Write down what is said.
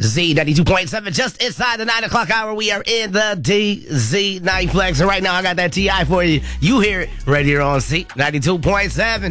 Z92.7, just inside the 9 o'clock hour. We are in the DZ Night Flex. And right now, I got that TI for you. You hear it right here on Z92.7.